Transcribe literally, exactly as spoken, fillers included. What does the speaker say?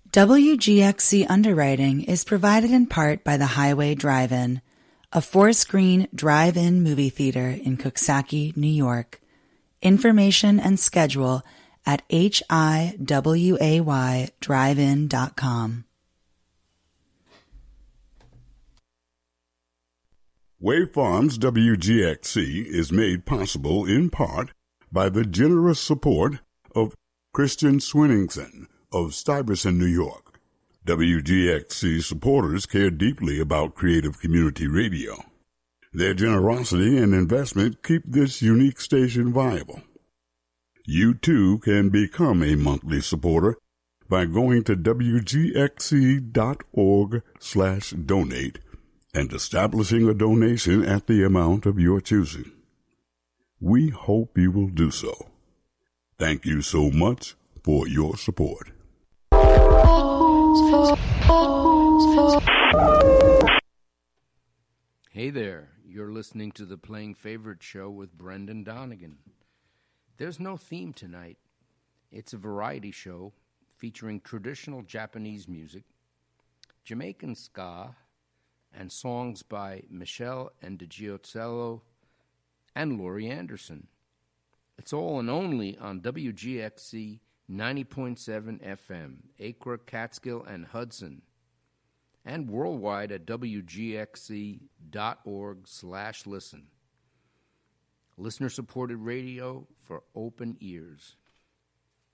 W G X C underwriting is provided in part by the Highway Drive-In, a four-screen drive-in movie theater in Coxsackie, New York. Information and schedule at H I W A Y drive in dot com. Wave Farms W G X C is made possible in part by the generous support of Christian Swinnington of Stuyvesant, New York. W G X C supporters care deeply about creative community radio. Their generosity and investment keep this unique station viable. You too can become a monthly supporter by going to W G X C dot org slash donate and establishing a donation at the amount of your choosing. We hope you will do so. Thank you so much for your support. Hey there, you're listening to the Playing Favorite Show with Brendan Donegan. There's no theme tonight. It's a variety show featuring traditional Japanese music, Jamaican ska, and songs by Michelle Ndegeocello and Laurie Anderson. It's all and only on W G X C ninety point seven F M, Acre, Catskill, and Hudson, and worldwide at W G X C dot org slash listen. Listener-supported radio for open ears.